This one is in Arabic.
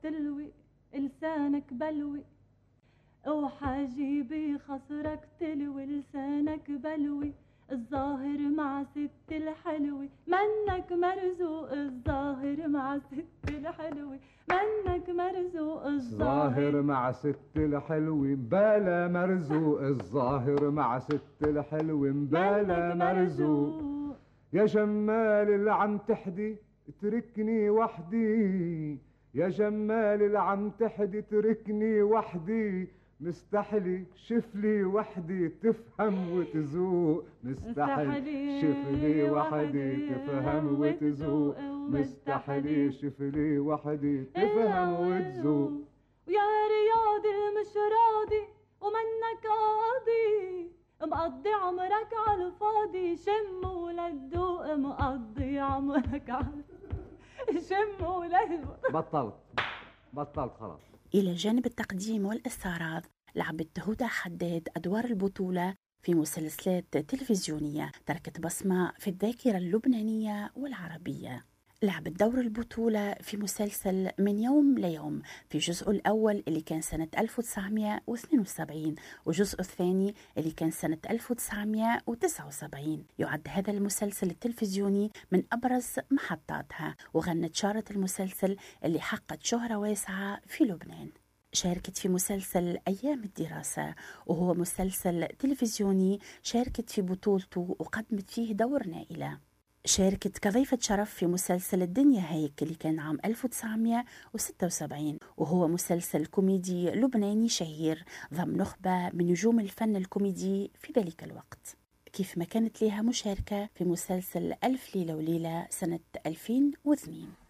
تلوي لسانك بلوي، وحاجيبي خصرك تلوي لسانك بلوي، الظاهر مع ست الحلوة منك مرزوق، الظاهر مع ست الحلوة منك مرزوق، الظاهر مع ست الحلوة بلا مرزوق، الظاهر مع ست الحلوة بلا مرزوق. يا جمال اللي عم تحدي اتركني وحدي، يا جمال اللي عم تحدي اتركني وحدي، مستحلي شفلي وحدي تفهم وتذوق، مستحلي شفلي وحدي تفهم وتذوق، مستحلي شفلي وحدي تفهم وتذوق. ويا رياضي المش راضي ومنك قاضي، مقضي عمرك على الفاضي، شم ولا تذوق، مقضي عمرك على شم ولا تذوق. بطلت خلاص. إلى جانب التقديم والاستعراض، لعبت هدى حداد أدوار البطولة في مسلسلات تلفزيونية تركت بصمة في الذاكرة اللبنانية والعربية. لعبت دور البطولة في مسلسل من يوم ليوم في الجزء الأول اللي كان سنة 1972 والجزء الثاني اللي كان سنة 1979. يعد هذا المسلسل التلفزيوني من أبرز محطاتها، وغنت شارة المسلسل اللي حققت شهرة واسعة في لبنان. شاركت في مسلسل أيام الدراسة، وهو مسلسل تلفزيوني شاركت في بطولته وقدمت فيه دور نائلة. شاركت كضيفة شرف في مسلسل الدنيا هيك اللي كان عام 1976، وهو مسلسل كوميدي لبناني شهير ضم نخبة من نجوم الفن الكوميدي في ذلك الوقت، كيف ما كانت لها مشاركة في مسلسل ألف ليلة وليلة سنة 2002.